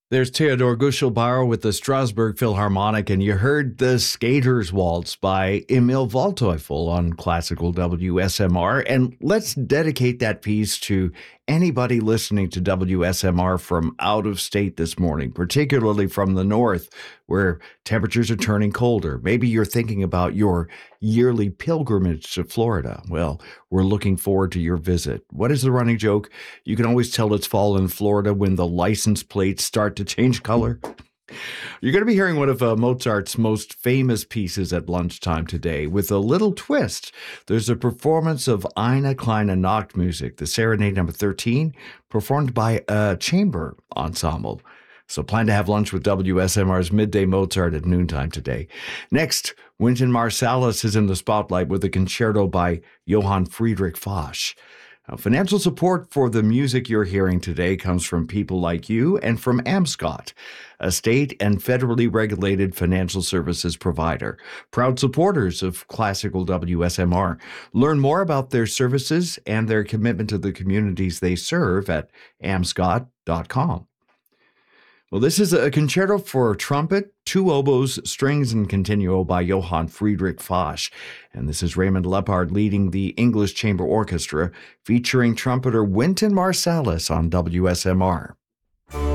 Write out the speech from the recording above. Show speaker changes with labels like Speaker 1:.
Speaker 1: There's Theodor Guschelbauer with the Strasbourg Philharmonic, and you heard the Skater's Waltz by Emil Waldteufel on Classical WSMR. And let's dedicate that piece to anybody listening to WSMR from out of state this morning, particularly from the north, where temperatures are turning colder. Maybe you're thinking about your yearly pilgrimage to Florida. Well, we're looking forward to your visit. What is the running joke? You can always tell it's fall in Florida when the license plates start to change color. You're going to be hearing one of Mozart's most famous pieces at lunchtime today with a little twist. There's a performance of Eine kleine Nachtmusik, the Serenade number 13, performed by a chamber ensemble. So plan to have lunch with WSMR's Midday Mozart at noontime today. Next, Wynton Marsalis is in the spotlight with a concerto by Johann Friedrich Foch. Now, financial support for the music you're hearing today comes from people like you and from AmScot, a state and federally regulated financial services provider, proud supporters of Classical WSMR. Learn more about their services and their commitment to the communities they serve at amscot.com. Well, this is a concerto for trumpet, two oboes, strings, and continuo by Johann Friedrich Foch. And this is Raymond Lepard leading the English Chamber Orchestra, featuring trumpeter Wynton Marsalis on WSMR.